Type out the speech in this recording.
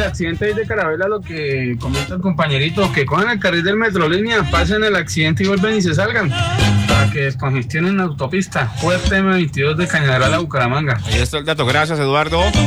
accidente ahí de Carabela, lo que comenta el compañerito, que cojan el carril del Metrolínea, pasen el accidente y vuelven y se salgan, para que descongestionen la autopista fuerte M22 de Cañaveral a Bucaramanga. Ahí está el dato, gracias Eduardo.